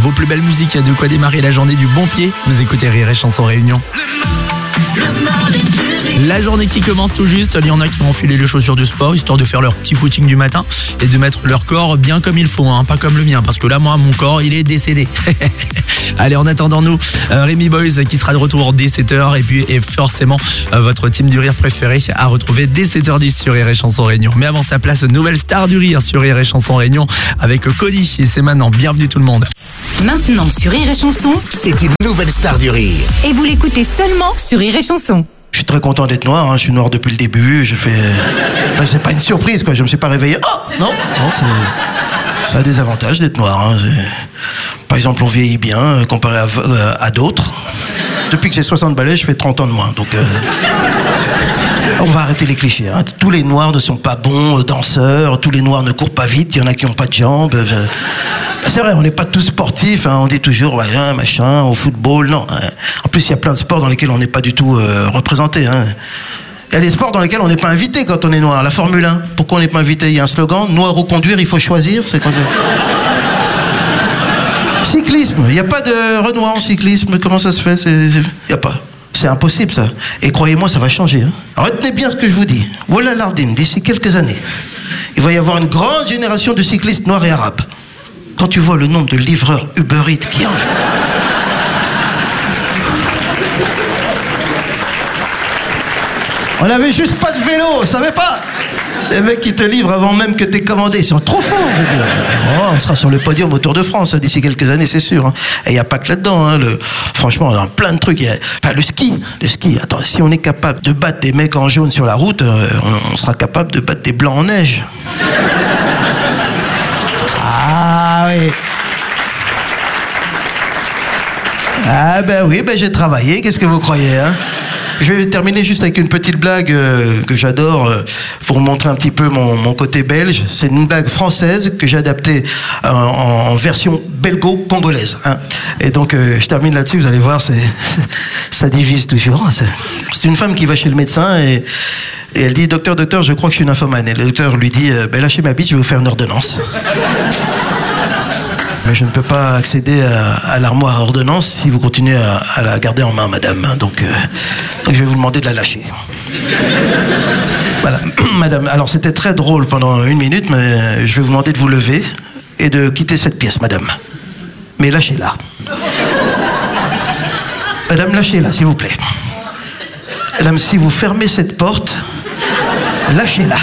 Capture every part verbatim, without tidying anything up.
vos plus belles musiques, il y a de quoi démarrer la journée du bon pied. Vous écoutez Rire et Chanson Réunion. La journée qui commence tout juste, il y en a qui vont enfiler les chaussures de sport histoire de faire leur petit footing du matin et de mettre leur corps bien comme il faut, hein, pas comme le mien, parce que là, moi, mon corps, il est décédé. Allez, en attendant nous, euh, Rémi Boys qui sera de retour dès sept heures et puis et forcément euh, votre team du rire préféré à retrouver dès sept heures dix sur Rire et Chanson Réunion. Mais avant sa place, nouvelle star du rire sur Rire et Chanson Réunion avec Cody et c'est maintenant. Bienvenue tout le monde. Maintenant sur Rire et Chanson, c'est une nouvelle star du rire. Et vous l'écoutez seulement sur Rire et Chanson. Je suis très content d'être noir, hein. Je suis noir depuis le début, je fais... Enfin, c'est pas une surprise, quoi, je me suis pas réveillé. Oh non, non c'est... ça a des avantages d'être noir, hein. Par exemple, on vieillit bien, euh, comparé à, euh, à d'autres. Depuis que j'ai soixante balais, je fais trente ans de moins, donc... Euh... On va arrêter les clichés, hein. Tous les noirs ne sont pas bons euh, danseurs, tous les noirs ne courent pas vite, il y en a qui n'ont pas de jambes... Euh... C'est vrai, on n'est pas tous sportifs, hein. On dit toujours, voilà, machin, au football, non. Hein. En plus, il y a plein de sports dans lesquels on n'est pas du tout euh, représenté. Hein. Il y a des sports dans lesquels on n'est pas invité quand on est noir. La Formule un, pourquoi on n'est pas invité? Il y a un slogan, noir ou conduire, il faut choisir. C'est quoi? Cyclisme, il n'y a pas de Renoir en cyclisme, comment ça se fait? Il n'y a pas. C'est impossible, ça. Et croyez-moi, ça va changer. Hein. Retenez bien ce que je vous dis. Voilà Lardine, d'ici quelques années, il va y avoir une grande génération de cyclistes noirs et arabes. Quand tu vois le nombre de livreurs Uber Eats qui en fait... On n'avait juste pas de vélo, on savait pas. Les mecs qui te livrent avant même que t'aies commandé, ils sont trop forts, je veux dire. Oh, on sera sur le podium au Tour de France hein, d'ici quelques années, c'est sûr. Hein. Et il n'y a pas que là-dedans. Hein, le... Franchement, on a plein de trucs. Y a... Enfin, le ski, le ski. Attends, si on est capable de battre des mecs en jaune sur la route, euh, on, on sera capable de battre des blancs en neige. Ah oui. Ah ben oui, ben j'ai travaillé, qu'est-ce que vous croyez, hein? Je vais terminer juste avec une petite blague euh, que j'adore euh, pour montrer un petit peu mon, mon côté belge. C'est une blague française que j'ai adaptée euh, en, en version belgo-congolaise. Hein. Et donc euh, je termine là-dessus, vous allez voir, c'est, ça divise toujours. C'est, c'est une femme qui va chez le médecin et, et elle dit « Docteur, docteur, je crois que je suis nymphomane ». Et le docteur lui dit « Ben lâchez ma bite, je vais vous faire une ordonnance ». Mais je ne peux pas accéder à, à l'armoire à ordonnance si vous continuez à, à la garder en main, madame. Donc, euh, donc je vais vous demander de la lâcher. Voilà, madame. Alors c'était très drôle pendant une minute, mais je vais vous demander de vous lever et de quitter cette pièce, madame. Mais lâchez-la. Madame, lâchez-la, s'il vous plaît. Madame, si vous fermez cette porte, lâchez-la.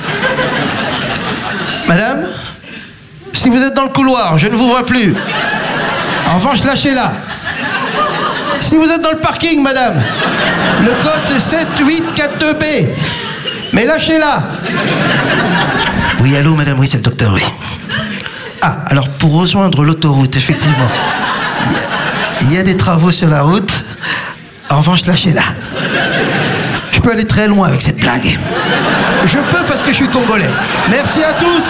Madame, si vous êtes dans le couloir, je ne vous vois plus. En revanche, lâchez-la. Si vous êtes dans le parking, madame, le code c'est sept huit quatre deux B. Mais lâchez-la. Oui, allô, madame, oui, c'est le docteur, oui. Ah, alors pour rejoindre l'autoroute, effectivement, il y a, il y a des travaux sur la route. En revanche, lâchez-la. Je peux aller très loin avec cette blague. Je peux parce que je suis congolais. Merci à tous.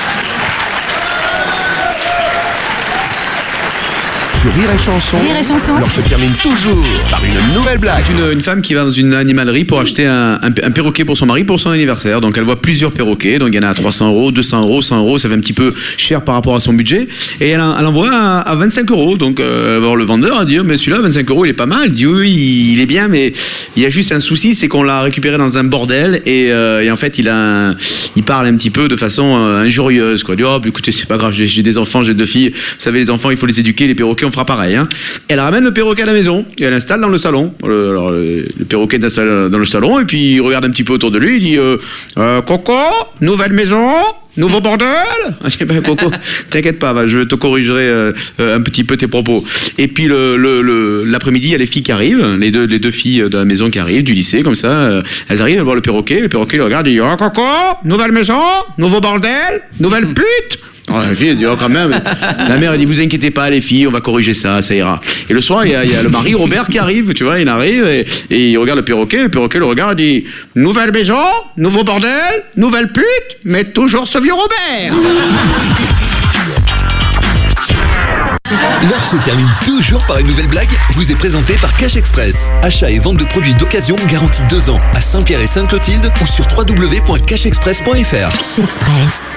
Sur Rire et Chanson, Rire et Chanson. Alors se termine toujours par une nouvelle blague. Une, une femme qui va dans une animalerie pour acheter un, un, un perroquet pour son mari pour son anniversaire. Donc elle voit plusieurs perroquets. Donc il y en a à trois cents euros, deux cents euros, cent euros. Ça fait un petit peu cher par rapport à son budget. Et elle, elle envoie à, à vingt-cinq euros. Donc euh, elle va voir le vendeur, elle dit oh, mais celui-là, vingt-cinq euros, il est pas mal. Elle dit oui, il est bien, mais il y a juste un souci, c'est qu'on l'a récupéré dans un bordel. Et, euh, et en fait, il, a un, il parle un petit peu de façon euh, injurieuse. Quoi. Il dit oh, bah, écoutez, c'est pas grave, j'ai, j'ai des enfants, j'ai deux filles. Vous savez, les enfants, il faut les éduquer. Les perroquets, on fera pareil. Hein. Elle ramène le perroquet à la maison et elle l'installe dans le salon. Le, alors, le, le perroquet est installé dans le salon et puis il regarde un petit peu autour de lui. Il dit euh, euh, Coco, nouvelle maison, nouveau bordel. Je dis ben, Coco, t'inquiète pas, va, je te corrigerai euh, un petit peu tes propos. Et puis le, le, le, l'après-midi, il y a les filles qui arrivent, les deux, les deux filles de la maison qui arrivent du lycée, comme ça. Euh, elles arrivent à voir le perroquet. Le perroquet le regarde et dit oh, Coco, nouvelle maison, nouveau bordel, nouvelle pute. Oh, la fille elle dit oh, quand même. La mère elle dit vous inquiétez pas les filles, on va corriger ça, ça ira. Et le soir il y a, il y a le mari Robert qui arrive, tu vois, il arrive et, et il regarde le perroquet, le perroquet le regarde et dit nouvelle maison, nouveau bordel, nouvelle pute, mais toujours ce vieux Robert. L'heure se termine toujours par une nouvelle blague, vous est présentée par Cash Express. Achat et vente de produits d'occasion garantis deux ans à Saint-Pierre et Sainte-Clotilde ou sur w w w point cash express point f r. Cash Express.